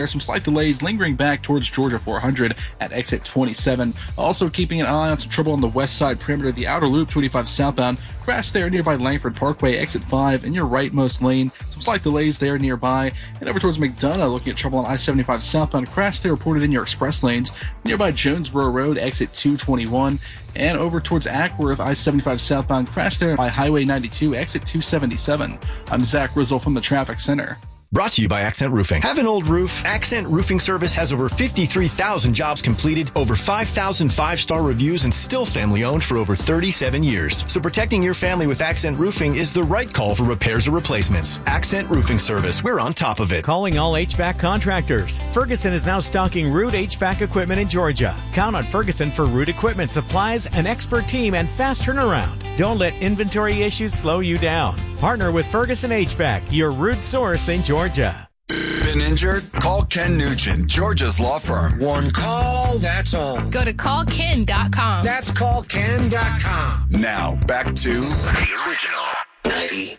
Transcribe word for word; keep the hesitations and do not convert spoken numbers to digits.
There's some slight delays lingering back towards Georgia four hundred at exit twenty-seven. Also keeping an eye on some trouble on the west side perimeter of the outer loop, two eighty-five southbound. Crash there nearby Langford Parkway, exit five in your rightmost lane. Some slight delays there nearby. And over towards McDonough, looking at trouble on I seventy-five southbound. Crash there reported in your express lanes. Nearby Jonesboro Road, exit two twenty-one. And over towards Ackworth, I seventy-five southbound. Crash there by Highway ninety-two, exit two seventy-seven. I'm Zach Rizzle from the Traffic Center. Brought to you by Accent Roofing. Have an old roof? Accent Roofing Service has over fifty-three thousand jobs completed, over five thousand five-star reviews, and still family-owned for over thirty-seven years. So protecting your family with Accent Roofing is the right call for repairs or replacements. Accent Roofing Service. We're on top of it. Calling all H V A C contractors. Ferguson is now stocking Root H V A C equipment in Georgia. Count on Ferguson for Root equipment supplies, an expert team, and fast turnaround. Don't let inventory issues slow you down. Partner with Ferguson H V A C, your Root source in Georgia. Been injured? Call Ken Nugent, Georgia's law firm. One call, that's all. Go to call ken dot com. That's call ken dot com. Now, back to the original ninety